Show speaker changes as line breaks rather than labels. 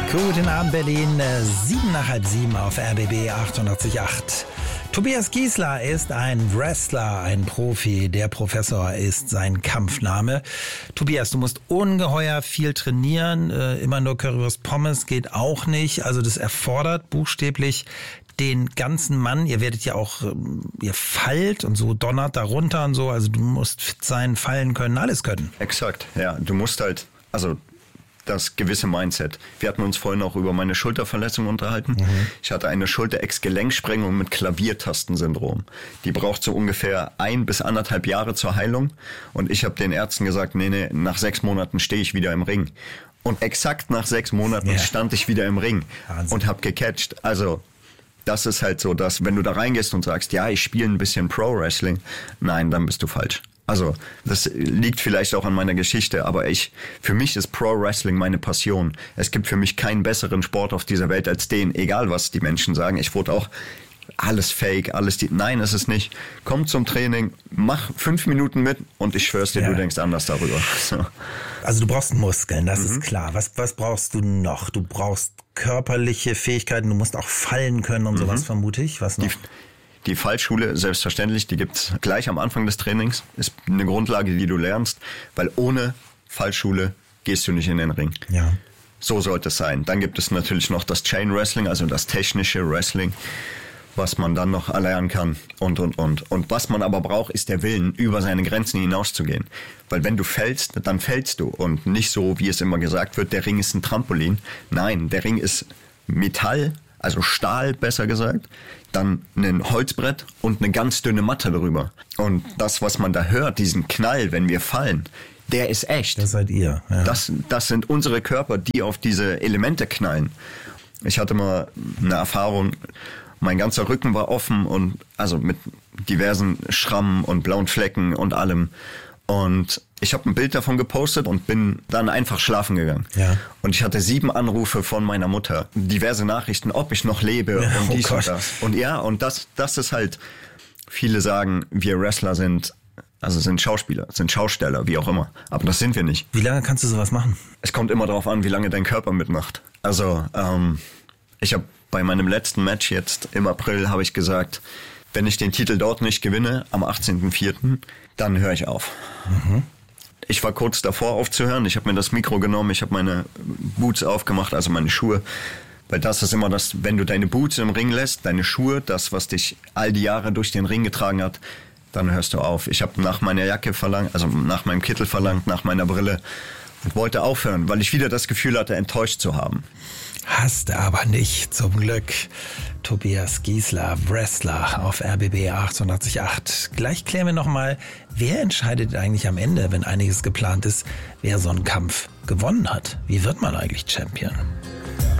Guten Abend Berlin, 7:06 auf RBB 88.8. Tobias Gießler ist ein Wrestler, ein Profi. Der Professor ist sein Kampfname. Tobias, du musst ungeheuer viel trainieren. Immer nur Currywurst Pommes geht auch nicht. Also das erfordert buchstäblich den ganzen Mann. Ihr werdet ja auch, ihr fallt und so donnert da runter und so. Also du musst fit sein, fallen können, alles können.
Exakt, ja. Du musst halt, also das gewisse Mindset. Wir hatten uns vorhin auch über meine Schulterverletzung unterhalten. Ich hatte eine Schulter-Ex-Gelenksprengung mit Klaviertastensyndrom. Die braucht so ungefähr 1 bis 1,5 Jahre zur Heilung. Und ich habe den Ärzten gesagt, nee, nach 6 Monaten stehe ich wieder im Ring. Und exakt nach 6 Monaten stand ich wieder im Ring. Wahnsinn. Und habe gecatcht. Also das ist halt so, dass wenn du da reingehst und sagst, ja, ich spiele ein bisschen Pro-Wrestling, nein, dann bist du falsch. Also, das liegt vielleicht auch an meiner Geschichte, aber für mich ist Pro-Wrestling meine Passion. Es gibt für mich keinen besseren Sport auf dieser Welt als den, egal was die Menschen sagen. Ich wurde auch alles fake, nein, ist es nicht. Komm zum Training, mach 5 Minuten mit und ich schwör's dir, du denkst anders darüber. So.
Also du brauchst Muskeln, das ist klar. Was brauchst du noch? Du brauchst körperliche Fähigkeiten, du musst auch fallen können und sowas, vermute ich. Was noch?
Die Fallschule, selbstverständlich, die gibt's gleich am Anfang des Trainings. Ist eine Grundlage, die du lernst, weil ohne Fallschule gehst du nicht in den Ring.
Ja.
So sollte es sein. Dann gibt es natürlich noch das Chain Wrestling, also das technische Wrestling, was man dann noch erlernen kann und. Und was man aber braucht, ist der Willen, über seine Grenzen hinauszugehen. Weil wenn du fällst, dann fällst du. Und nicht so, wie es immer gesagt wird, der Ring ist ein Trampolin. Nein, der Ring ist Metall, also Stahl besser gesagt, dann ein Holzbrett und eine ganz dünne Matte drüber. Und das, was man da hört, diesen Knall, wenn wir fallen, der ist echt.
Das seid ihr. Ja.
Das sind unsere Körper, die auf diese Elemente knallen. Ich hatte mal eine Erfahrung, mein ganzer Rücken war offen und also mit diversen Schrammen und blauen Flecken und allem. Und ich habe ein Bild davon gepostet und bin dann einfach schlafen gegangen. Ja. Und ich hatte 7 Anrufe von meiner Mutter, diverse Nachrichten, ob ich noch lebe und dies und das. Und ja, und das ist halt, viele sagen, wir Wrestler sind Schauspieler, sind Schausteller, wie auch immer. Aber das sind wir nicht.
Wie lange kannst du sowas machen?
Es kommt immer darauf an, wie lange dein Körper mitmacht. Also ich habe bei meinem letzten Match jetzt im April habe ich gesagt, wenn ich den Titel dort nicht gewinne, am 18.04., dann höre ich auf. Ich war kurz davor aufzuhören. Ich habe mir das Mikro genommen, ich habe meine Boots aufgemacht, also meine Schuhe. Weil das ist immer das, wenn du deine Boots im Ring lässt, deine Schuhe, das, was dich all die Jahre durch den Ring getragen hat, dann hörst du auf. Ich habe nach meiner Jacke verlangt, also nach meinem Kittel verlangt, nach meiner Brille und wollte aufhören, weil ich wieder das Gefühl hatte, enttäuscht zu haben.
Hast aber nicht, zum Glück. Tobias Gießler, Wrestler auf RBB 88.8. Gleich klären wir nochmal, wer entscheidet eigentlich am Ende, wenn einiges geplant ist, wer so einen Kampf gewonnen hat? Wie wird man eigentlich Champion?